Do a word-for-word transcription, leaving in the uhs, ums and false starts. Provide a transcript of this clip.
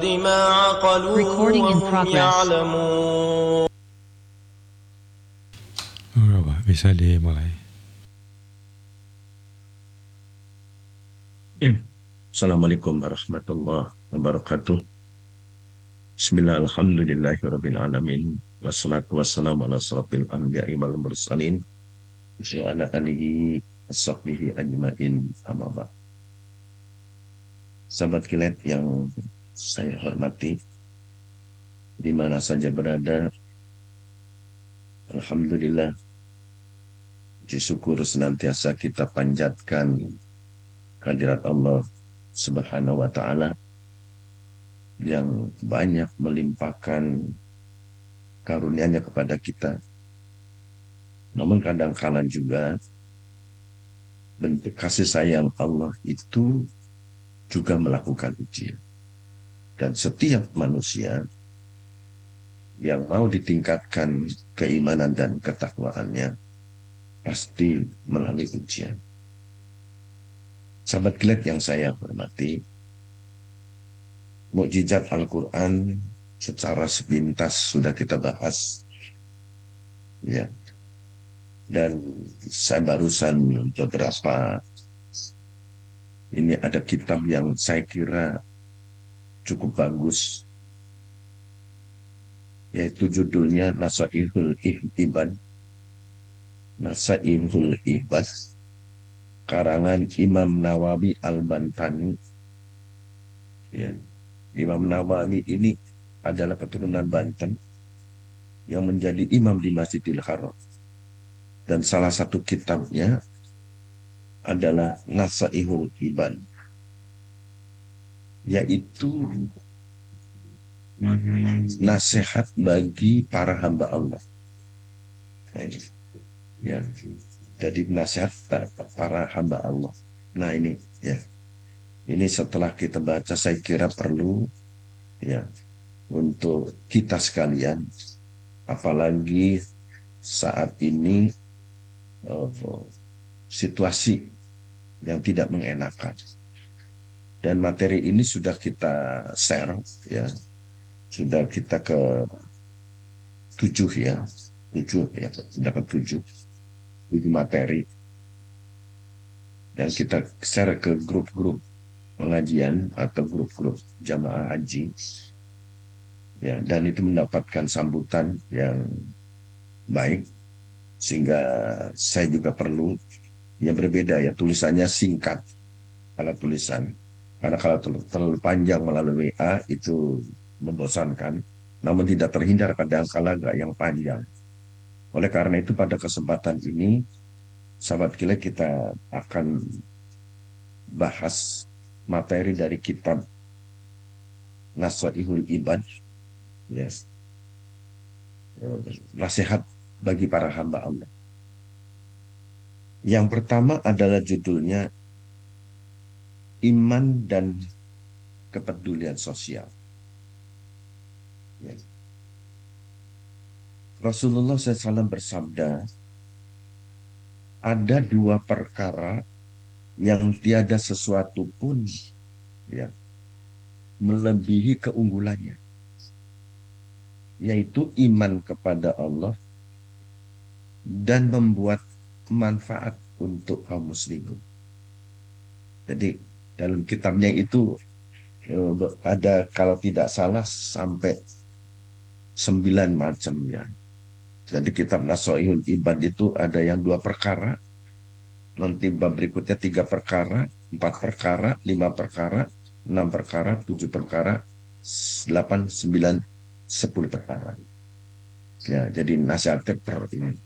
ما عقلوه Recording in وهم progress. يعلمون. Berapa? Bisa dimulai. Assalamualaikum warahmatullahi wabarakatuh. Bismillah, alhamdulillahi alamin. Wassalatu wassalamu ala asrafil anbiya'i wal mursalin wa ala alihi washabbihi ajmain, amma ba'd. Sahabat kilat yang saya hormati, di mana saja berada, alhamdulillah, puji syukur senantiasa kita panjatkan kehadirat Allah Subhanahu wa ta'ala yang banyak melimpahkan karunia-Nya kepada kita. Namun kadang-kala juga bentuk kasih sayang Allah itu juga melakukan ujian. Dan setiap manusia yang mau ditingkatkan keimanan dan ketakwaannya pasti melalui ujian. Sahabat kilat yang saya hormati, mukjizat Al-Quran secara sepintas sudah kita bahas, ya. Dan saya barusan beberapa, ini ada kitab yang saya kira cukup bagus, yaitu judulnya Nasaihul Ibad, Nasaihul Ibad, karangan Imam Nawawi Al-Bantani, ya. Imam Nawawi ini adalah keturunan Banten yang menjadi imam di Masjidil Haram. Dan salah satu kitabnya adalah Nasaihul Ibad, yaitu nasihat bagi para hamba Allah. Ya, jadi nasihat para hamba Allah. Nah ini, ya. Ini setelah kita baca, saya kira perlu, ya, untuk kita sekalian, apalagi saat ini uh, situasi yang tidak mengenakan. Dan materi ini sudah kita share, ya, sudah kita ke tujuh, ya, tujuh, ya, sudah ke tujuh, tujuh materi, dan kita share ke grup-grup pengajian atau grup-grup jamaah haji, ya, dan itu mendapatkan sambutan yang baik, sehingga saya juga perlu, ya, berbeda, ya, tulisannya singkat kalau tulisan, karena kalau terlalu panjang melalui W A itu membosankan, namun tidak terhindar kadang-kala nggak yang panjang. Oleh karena itu pada kesempatan ini, sahabat kilat, kita akan bahas materi dari kitab Nasaihul Ibad, yes, nasihat bagi para hamba Allah. Yang pertama adalah judulnya Iman dan Kepedulian Sosial. Yes. Rasulullah shallallahu alaihi wasallam bersabda, ada dua perkara yang tiada sesuatu pun, ya, melebihi keunggulannya, yaitu iman kepada Allah dan membuat manfaat untuk kaum muslimin. Jadi dalam kitabnya itu ada, kalau tidak salah, sampai sembilan macam, ya. Jadi kitab Nasaihul Ibad itu ada yang dua perkara, nanti bab berikutnya tiga perkara, empat perkara, lima perkara, enam perkara, tujuh perkara, delapan, sembilan, sepuluh perkara. Ya, jadi nasihatnya per ini.